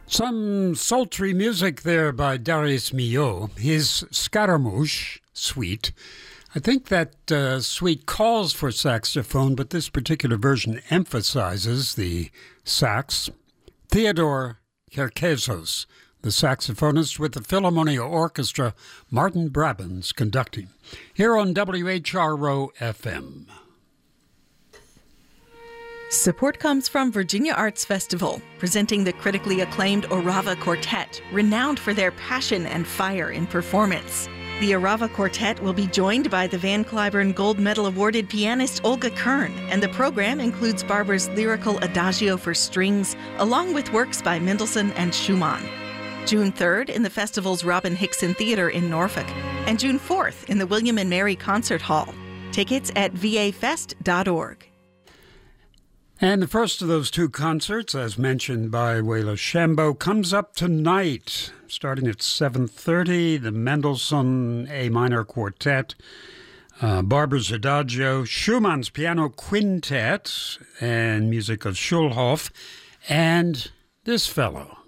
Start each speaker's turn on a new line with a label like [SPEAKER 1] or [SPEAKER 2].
[SPEAKER 1] Some sultry music there by Darius Milhaud. His Scaramouche suite. I think that suite calls for saxophone, but this particular version emphasizes the sax. Theodore Cherkezos, the saxophonist with the Philharmonia Orchestra, Martin Brabants conducting. Here on WHRO FM.
[SPEAKER 2] Support comes from Virginia Arts Festival, presenting the critically acclaimed Orava Quartet, renowned for their passion and fire in performance. The Orava Quartet will be joined by the Van Cliburn Gold Medal awarded pianist Olga Kern, and the program includes Barber's lyrical Adagio for strings, along with works by Mendelssohn and Schumann. June 3rd in the festival's Robin Hickson Theater in Norfolk, and June 4th in the William and Mary Concert Hall. Tickets at vafest.org.
[SPEAKER 1] And the first of those two concerts, as mentioned by Wayla Shambo, comes up tonight, starting at 7:30. The Mendelssohn A Minor Quartet, Barber's Adagio, Schumann's Piano Quintet, and music of Schulhoff, and this fellow.